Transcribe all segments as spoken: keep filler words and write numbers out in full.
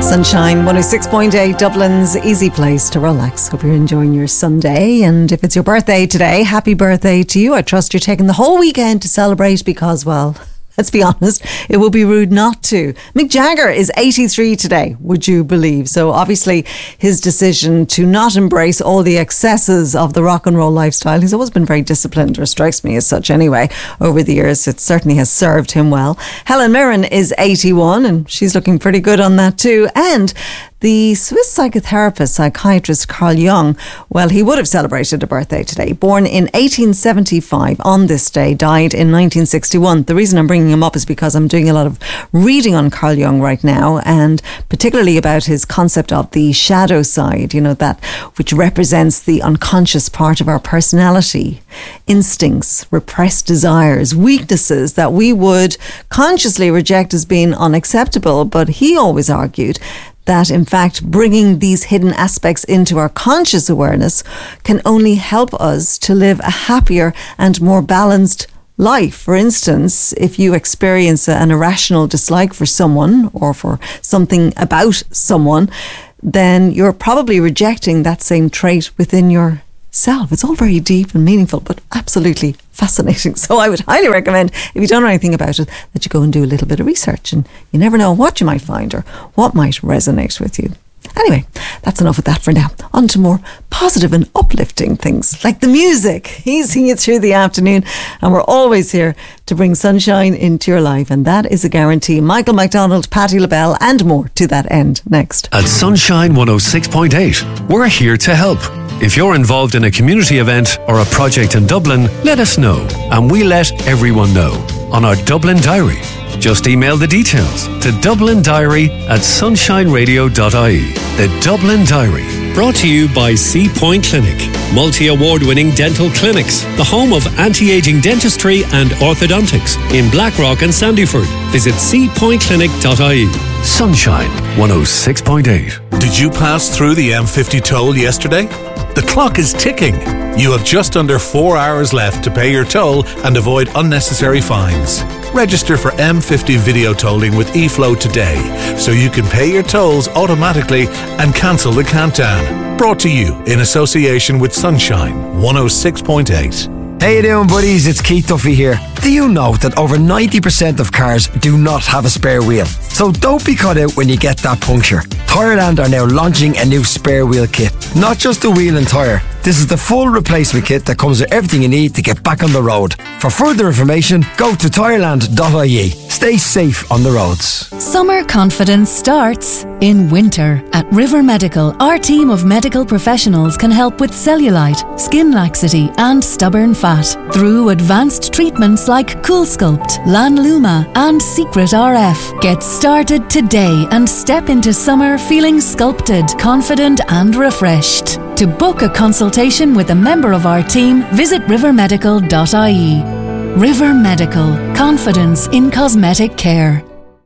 Sunshine one oh six point eight, Dublin's easy place to relax. Hope you're enjoying your Sunday. And if it's your birthday today, happy birthday to you. I trust you're taking the whole weekend to celebrate because, well, let's be honest, it would be rude not to. Mick Jagger is eighty-three today, would you believe? So obviously his decision to not embrace all the excesses of the rock and roll lifestyle, he's always been very disciplined, or strikes me as such anyway, over the years. It certainly has served him well. Helen Mirren is eighty-one and she's looking pretty good on that too. And the Swiss psychotherapist, psychiatrist Carl Jung, well, he would have celebrated a birthday today. Born in eighteen seventy-five on this day, died in nineteen sixty-one. The reason I'm bringing him up is because I'm doing a lot of reading on Carl Jung right now, and particularly about his concept of the shadow side, you know, that which represents the unconscious part of our personality, instincts, repressed desires, weaknesses that we would consciously reject as being unacceptable. But he always argued that, in fact, bringing these hidden aspects into our conscious awareness can only help us to live a happier and more balanced life. For instance, if you experience an irrational dislike for someone or for something about someone, then you're probably rejecting that same trait within yourself. It's all very deep and meaningful, but absolutely fascinating. So I would highly recommend, if you don't know anything about it, that you go and do a little bit of research, and you never know what you might find or what might resonate with you. Anyway, that's enough of that for now. On to more positive and uplifting things, like the music, easing you through the afternoon. And we're always here to bring sunshine into your life, and that is a guarantee. Michael McDonald, Patti LaBelle, and more to that end next. At Sunshine one oh six point eight, we're here to help. If you're involved in a community event or a project in Dublin, let us know, and we let everyone know on our Dublin Diary. Just email the details to Dublin Diary at sunshine radio dot I E. The Dublin Diary. Brought to you by C Point Clinic, multi-award-winning dental clinics, the home of anti-aging dentistry and orthodontics in Blackrock and Sandyford. Visit c point clinic dot I E. Sunshine one oh six point eight. Did you pass through the M fifty toll yesterday? The clock is ticking. You have just under four hours left to pay your toll and avoid unnecessary fines. Register for M fifty video tolling with eFlow today so you can pay your tolls automatically and cancel the countdown. Brought to you in association with Sunshine one oh six point eight. How you doing, buddies? It's Keith Duffy here. Do you know that over ninety percent of cars do not have a spare wheel? So don't be caught out when you get that puncture. Tyreland are now launching a new spare wheel kit. Not just a wheel and tyre. This is the full replacement kit that comes with everything you need to get back on the road. For further information, go to tyreland dot I E. Stay safe on the roads. Summer confidence starts in winter. At River Medical, our team of medical professionals can help with cellulite, skin laxity and stubborn fat through advanced treatments like Cool Sculpt, Lanluma and Secret R F. Get started today and step into summer feeling sculpted, confident and refreshed. To book a consultation with a member of our team, visit river medical dot I E. River Medical. Confidence in cosmetic care.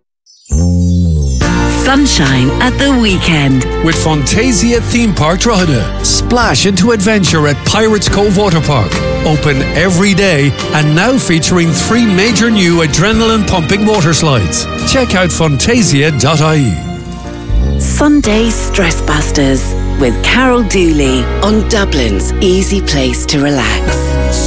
Sunshine at the weekend. With Fantasia Theme Park Drogheda. Splash into adventure at Pirates Cove Water Park. Open every day and now featuring three major new adrenaline-pumping water slides. Check out fantasia dot I E. Sunday Stress Busters with Carol Dooley on Dublin's easy place to relax.